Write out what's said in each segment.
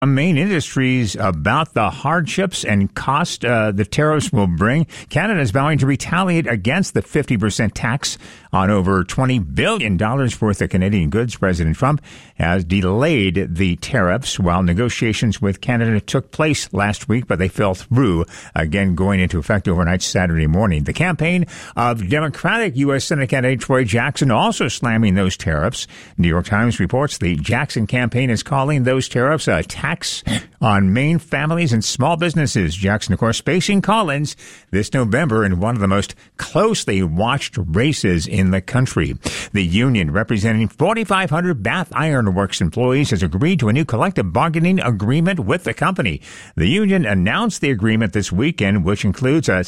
Main industries about the hardships and cost the tariffs will bring. Canada is vowing to retaliate against the 50% tax on over $20 billion worth of Canadian goods. President Trump has delayed the tariffs while negotiations with Canada took place last week, but they fell through, again going into effect overnight Saturday morning. The campaign of Democratic U.S. Senate candidate Troy Jackson also slamming those tariffs. New York Times reports the Jackson campaign is calling those tariffs a tax on Maine families and small businesses. Jackson, of course, facing Collins this November in one of the most closely watched races in the country. The union representing 4,500 Bath Iron Works employees has agreed to a new collective bargaining agreement with the company. The union announced the agreement this weekend, which includes a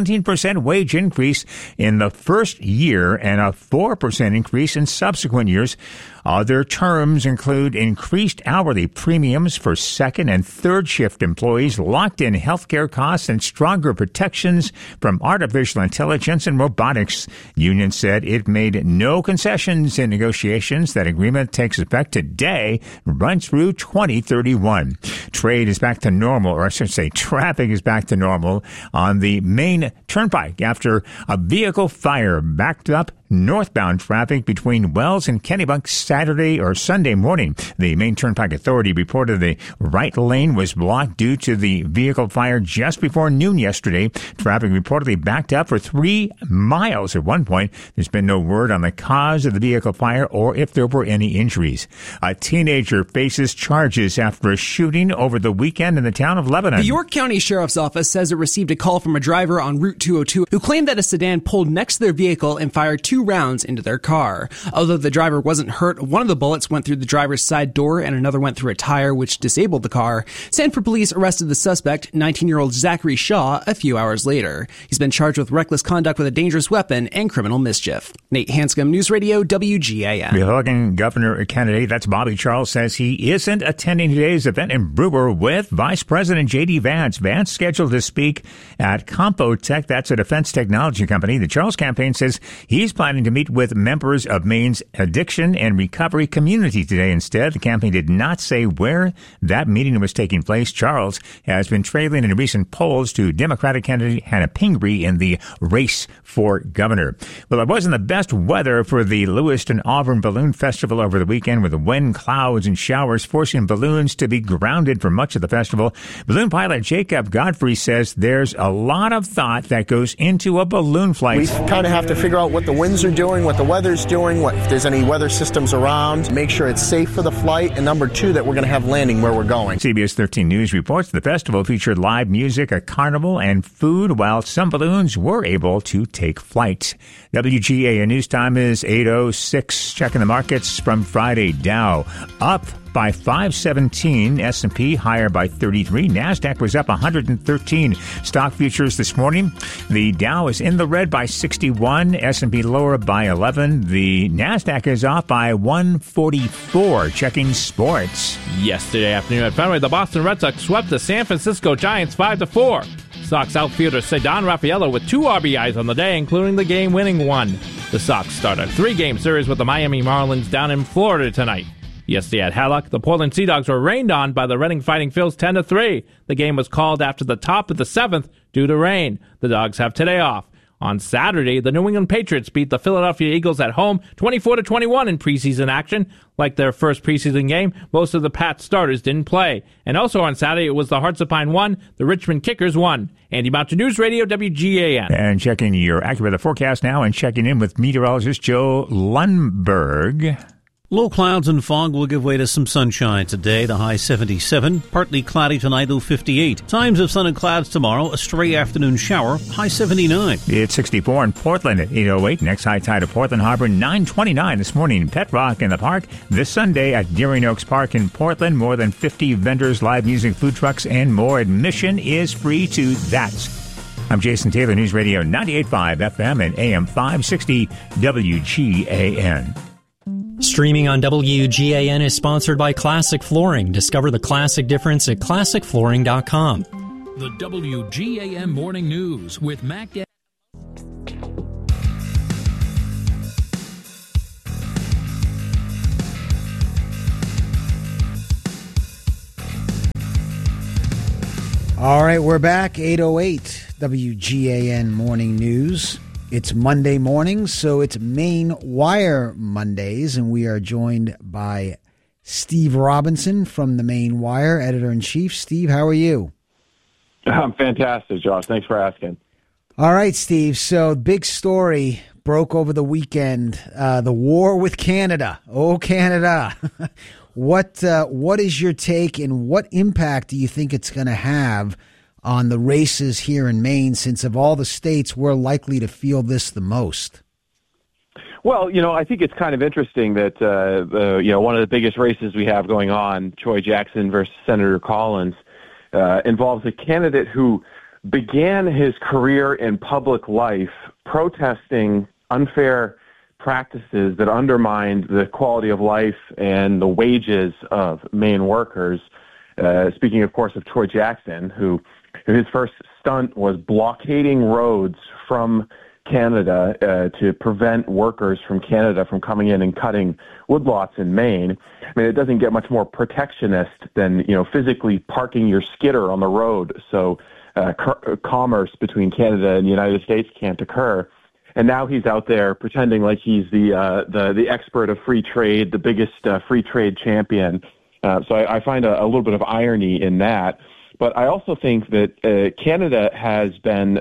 17% wage increase in the first year and a 4% increase in subsequent years. Other terms include increased hourly premiums for second and third shift employees, locked-in healthcare costs, and stronger protections from artificial intelligence and robotics. Union said it made no concessions in negotiations. That agreement takes effect today, runs through 2031. Trade is back to normal, or I should say traffic is back to normal on the Maine Turnpike after a vehicle fire backed up northbound traffic between Wells and Kennebunk Saturday or Sunday morning. The Maine Turnpike Authority reported the right lane was blocked due to the vehicle fire just before noon yesterday. Traffic reportedly backed up for 3 miles at one point. There's been no word on the cause of the vehicle fire or if there were any injuries. A teenager faces charges after a shooting over the weekend in the town of Lebanon. The York County Sheriff's Office says it received a call from a driver on Route 202 who claimed that a sedan pulled next to their vehicle and fired 2 rounds into their car. Although the driver wasn't hurt, one of the bullets went through the driver's side door and another went through a tire, which disabled the car. Sanford police arrested the suspect, 19-year-old Zachary Shaw, a few hours later. He's been charged with reckless conduct with a dangerous weapon and criminal mischief. Nate Hanscom, News Radio, WGAN. Republican governor candidate, that's Bobby Charles, says he isn't attending today's event in Brewer with Vice President J.D. Vance. Vance scheduled to speak at Compotech, that's a defense technology company. The Charles campaign says he's planning to meet with members of Maine's addiction and recovery community today instead. The campaign did not say where that meeting was taking place. Charles has been trailing in recent polls to Democratic candidate Hannah Pingree in the race for governor. Well, it wasn't the best weather for the Lewiston Auburn Balloon Festival over the weekend, with wind, clouds, and showers forcing balloons to be grounded for much of the festival. Balloon pilot Jacob Godfrey says there's a lot of thought that goes into a balloon flight. We kind of have to figure out what the winds are doing, what the weather's doing, if there's any weather systems around, make sure it's safe for the flight, and number 2, that we're going to have landing where we're going. CBS 13 News reports the festival featured live music, a carnival, and food, while some balloons were able to take flight. WGAN News time is 8:06. Checking the markets from Friday. Dow up by 517, S&P higher by 33, NASDAQ was up 113. Stock futures this morning, the Dow is in the red by 61, S&P lower by 11, the NASDAQ is off by 144. Checking sports. Yesterday afternoon at Fenway, the Boston Red Sox swept the San Francisco Giants 5-4. Sox outfielder Ceddanne Raffaello with 2 RBIs on the day, including the game-winning one. The Sox start a 3-game series with the Miami Marlins down in Florida tonight. Yesterday at Hallock, the Portland Sea Dogs were rained on by the Reading Fighting Phils 10-3. The game was called after the top of the 7th due to rain. The Dogs have today off. On Saturday, the New England Patriots beat the Philadelphia Eagles at home 24-21 in preseason action. Like their first preseason game, most of the Pats starters didn't play. And also on Saturday, it was the Hearts of Pine won, the Richmond Kickers won. Andy Mountain News Radio, WGAN. And checking your AccuWeather forecast now and checking in with meteorologist Joe Lundberg. Low clouds and fog will give way to some sunshine today, the high 77. Partly cloudy tonight, low 58. Times of sun and clouds tomorrow, a stray afternoon shower, high 79. It's 64 in Portland at 8:08. Next high tide of Portland Harbor, 9:29 this morning. Pet Rock in the park this Sunday at Deering Oaks Park in Portland. More than 50 vendors, live music, food trucks, and more. Admission is free to that. I'm Jason Taylor, News Radio 98.5 FM and AM 560 WGAN. Streaming on WGAN is sponsored by Classic Flooring. Discover the classic difference at ClassicFlooring.com. The WGAN Morning News with Mac. All right, we're back, 8:08, WGAN Morning News. It's Monday morning, so it's Maine Wire Mondays, and we are joined by Steve Robinson from the Maine Wire, editor-in-chief. Steve, how are you? I'm fantastic, Josh. Thanks for asking. All right, Steve, so big story broke over the weekend, the war with Canada. Oh, Canada. What is your take, and what impact do you think it's going to have on the races here in Maine, since of all the states, we're likely to feel this the most? Well, I think it's kind of interesting that, one of the biggest races we have going on, Troy Jackson versus Senator Collins, involves a candidate who began his career in public life protesting unfair practices that undermined the quality of life and the wages of Maine workers. Speaking, of course, of Troy Jackson, who his first stunt was blockading roads from Canada to prevent workers from Canada from coming in and cutting woodlots in Maine. I mean, it doesn't get much more protectionist than, physically parking your skidder on the road so commerce between Canada and the United States can't occur. And now he's out there pretending like he's the expert of free trade, the biggest free trade champion. So I find a little bit of irony in that. But I also think that Canada has been,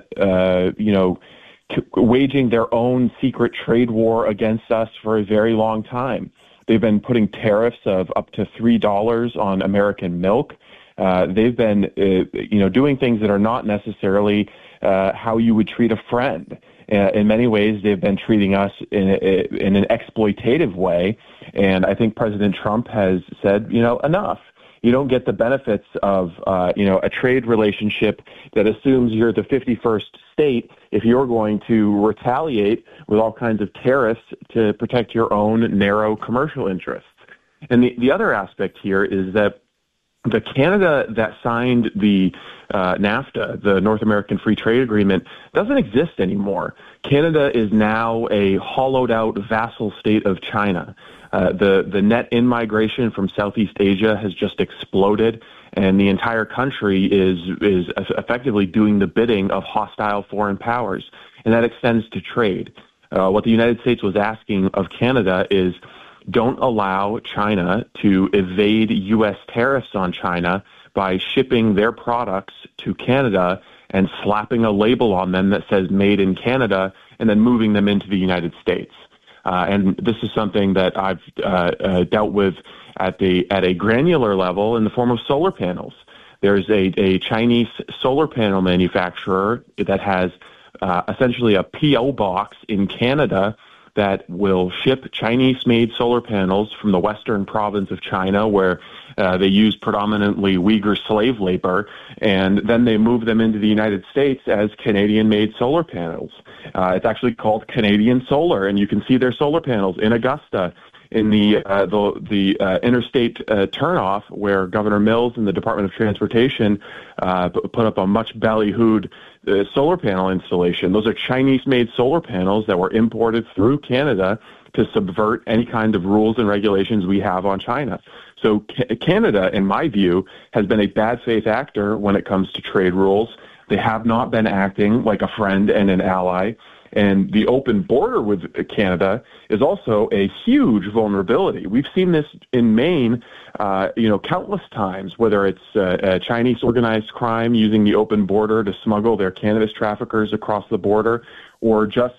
waging their own secret trade war against us for a very long time. They've been putting tariffs of up to $3 on American milk. They've been, doing things that are not necessarily how you would treat a friend. In many ways, they've been treating us in an exploitative way. And I think President Trump has said, enough. You don't get the benefits of, a trade relationship that assumes you're the 51st state if you're going to retaliate with all kinds of tariffs to protect your own narrow commercial interests. And the other aspect here is that the Canada that signed the NAFTA, the North American Free Trade Agreement, doesn't exist anymore. Canada is now a hollowed-out vassal state of China. The net in-migration from Southeast Asia has just exploded, and the entire country is effectively doing the bidding of hostile foreign powers, and that extends to trade. What the United States was asking of Canada is, don't allow China to evade U.S. tariffs on China by shipping their products to Canada and slapping a label on them that says made in Canada and then moving them into the United States. And this is something that I've dealt with at a granular level in the form of solar panels. There's a Chinese solar panel manufacturer that has essentially a P.O. box in Canada that will ship Chinese-made solar panels from the western province of China, where they use predominantly Uyghur slave labor, and then they move them into the United States as Canadian-made solar panels. It's actually called Canadian Solar, and you can see their solar panels in Augusta, in the interstate turnoff, where Governor Mills and the Department of Transportation put up a much ballyhooed solar panel installation. Those are Chinese-made solar panels that were imported through Canada to subvert any kind of rules and regulations we have on China. So Canada, in my view, has been a bad faith actor when it comes to trade rules. They have not been acting like a friend and an ally. And the open border with Canada is also a huge vulnerability. We've seen this in Maine, countless times, whether it's Chinese organized crime using the open border to smuggle their cannabis traffickers across the border, or just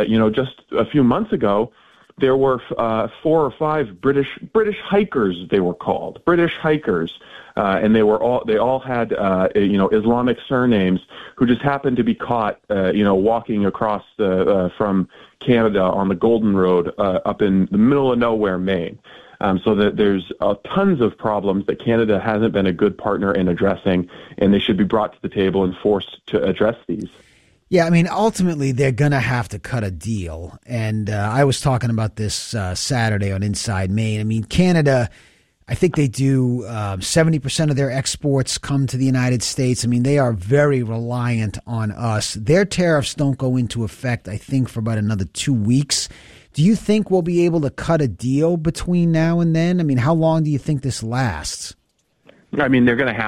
a few months ago, there were 4 or 5 British hikers, they were called, British hikers, and they all had Islamic surnames, who just happened to be caught walking across from Canada on the Golden Road up in the middle of nowhere, Maine. So that there's tons of problems that Canada hasn't been a good partner in addressing, and they should be brought to the table and forced to address these. Yeah, I mean, ultimately, they're going to have to cut a deal. And I was talking about this Saturday on Inside Maine. I mean, Canada, I think they do 70% of their exports come to the United States. I mean, they are very reliant on us. Their tariffs don't go into effect, I think, for about another 2 weeks. Do you think we'll be able to cut a deal between now and then? I mean, how long do you think this lasts? I mean, they're going to have